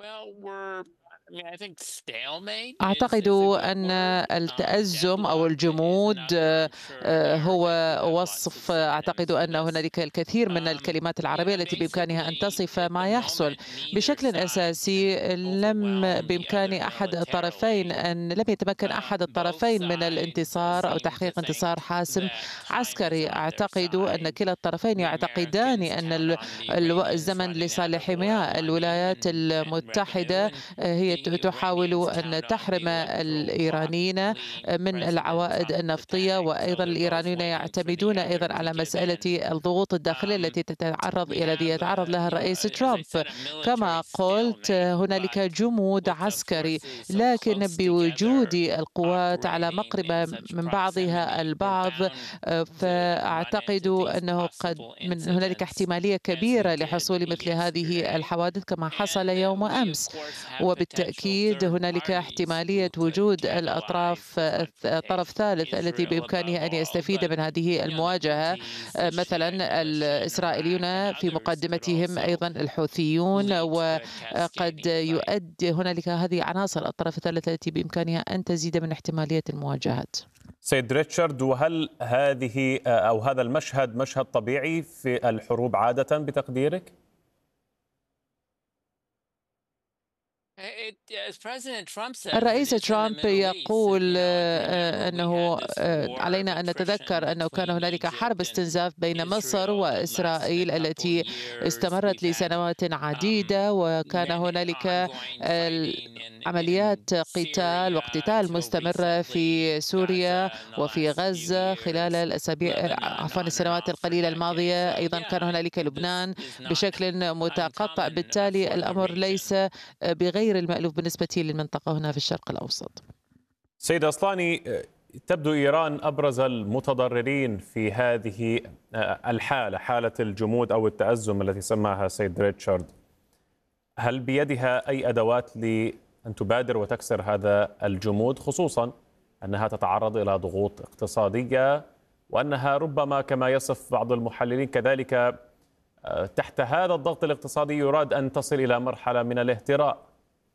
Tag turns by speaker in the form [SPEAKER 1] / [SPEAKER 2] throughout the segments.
[SPEAKER 1] أعتقد أن التأزم أو الجمود هو وصف. أعتقد أن هنالك الكثير من الكلمات العربية التي بإمكانها أن تصف ما يحصل. بشكل أساسي لم يتمكن أحد الطرفين من الانتصار أو تحقيق انتصار حاسم عسكري. أعتقد أن كلا الطرفين يعتقدان أن الزمن لصالحهما. الولايات المتحدة هي تحاول أن تحرم الإيرانيين من العوائد النفطية، وأيضا الإيرانيون يعتمدون أيضا على مسألة الضغوط الداخلية التي يتعرض لها الرئيس ترامب. كما قلت هنالك جمود عسكري، لكن بوجود القوات على مقربة من بعضها البعض، فأعتقد أنه هنالك احتمالية كبيرة لحصول مثل هذه الحوادث كما حصل يوم أمس. وبالتأكيد هنالك احتمالية وجود طرف ثالث الذي بإمكانه أن يستفيد من هذه المواجهة، مثلا الإسرائيليون في مقدمتهم أيضا الحوثيون، وقد يؤدي هنالك هذه عناصر الطرف الثالث التي بإمكانها أن تزيد من احتمالية المواجهات.
[SPEAKER 2] سيد ريتشارد، وهل هذا المشهد مشهد طبيعي في الحروب عادة بتقديرك؟
[SPEAKER 1] الرئيس ترامب يقول أنه علينا أن نتذكر أنه كان هنالك حرب استنزاف بين مصر وإسرائيل التي استمرت لسنوات عديدة، وكان هنالك عمليات قتال واقتتال مستمرة في سوريا وفي غزة خلال السنوات القليلة الماضية. أيضا كان هنالك لبنان بشكل متقطع. بالتالي الأمر ليس بغير المألوف بالنسبة للمنطقة هنا في الشرق الأوسط.
[SPEAKER 2] سيد أصلاني، تبدو إيران أبرز المتضررين في هذه الحالة، حالة الجمود أو التأزم التي سماها سيد ريتشارد. هل بيدها أي أدوات لأن تبادر وتكسر هذا الجمود، خصوصا أنها تتعرض إلى ضغوط اقتصادية، وأنها ربما كما يصف بعض المحللين كذلك تحت هذا الضغط الاقتصادي يراد أن تصل إلى مرحلة من الاهتراء؟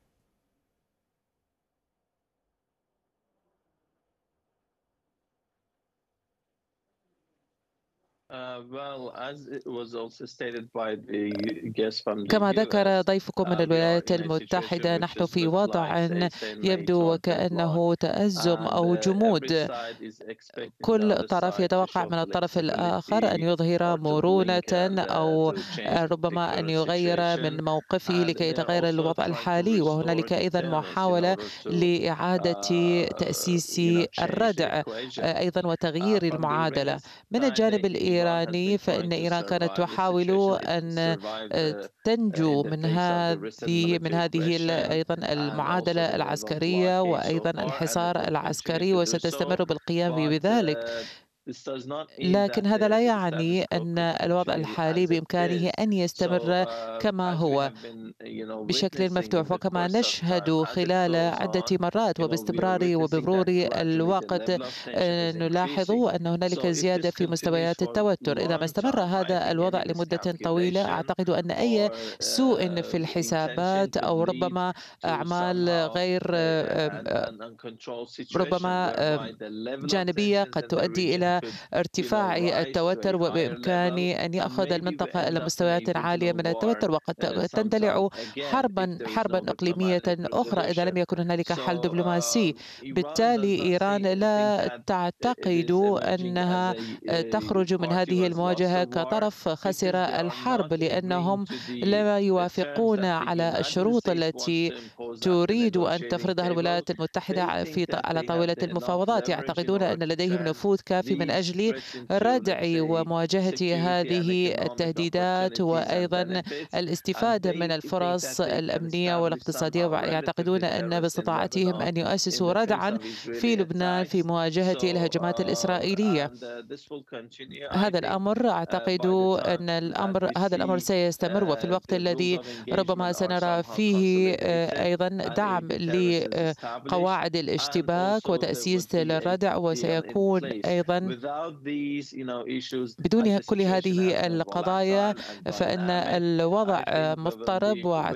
[SPEAKER 1] كما ذكر ضيفكم من الولايات المتحدة، نحن في وضع يبدو وكأنه تأزم أو جمود. كل طرف يتوقع من الطرف الآخر أن يظهر مرونة أو ربما أن يغير من موقفه لكي يتغير الوضع الحالي. وهنالك أيضا محاولة لإعادة تأسيس الردع أيضا وتغيير المعادلة. من الجانب الإيراني فإن إيران كانت تحاول أن تنجو من هذه أيضا المعادلة العسكرية وأيضا الحصار العسكري، وستستمر بالقيام بذلك. لكن هذا لا يعني أن الوضع الحالي بإمكانه أن يستمر كما هو بشكل مفتوح. وكما نشهد خلال عدة مرات وباستمرار وبمرور الوقت نلاحظ أن هنالك زيادة في مستويات التوتر. إذا ما استمر هذا الوضع لمدة طويلة، أعتقد أن أي سوء في الحسابات أو ربما أعمال غير ربما جانبية قد تؤدي إلى ارتفاع التوتر، وبإمكان أن يأخذ المنطقة إلى مستويات عالية من التوتر، وقد تندلع حربا إقليمية أخرى إذا لم يكن هنالك حل دبلوماسي. بالتالي إيران لا تعتقد أنها تخرج من هذه المواجهة كطرف خسر الحرب، لأنهم لا يوافقون على الشروط التي تريد أن تفرضها الولايات المتحدة على طاولة المفاوضات. يعتقدون أن لديهم نفوذ كافي من أجل ردع ومواجهة هذه التهديدات وأيضا الاستفادة من الفرص الأمنية والاقتصادية. يعتقدون أن باستطاعتهم أن يؤسسوا ردعا في لبنان في مواجهة الهجمات الإسرائيلية. هذا الأمر أعتقد أن هذا الأمر سيستمر، وفي الوقت الذي ربما سنرى فيه أيضا دعم لقواعد الاشتباك وتأسيس للردع، وسيكون أيضا بدون كل هذه القضايا فإن الوضع مضطرب.